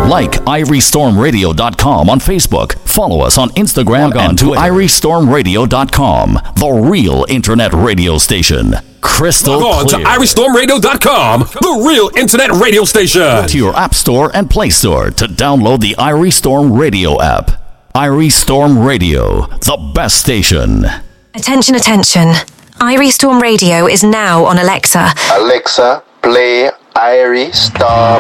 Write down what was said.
Like IrieStormRadio.com on Facebook. Follow us on Instagram and to IrieStormRadio.com, the real internet radio station. Crystal clear. Log on to IrieStormRadio.com, the real internet radio station. To your App Store and Play Store to download the Irie Storm Radio app. Irie Storm Radio, the best station. Attention, attention. Irie Storm Radio is now on Alexa. Alexa, play Irie Storm.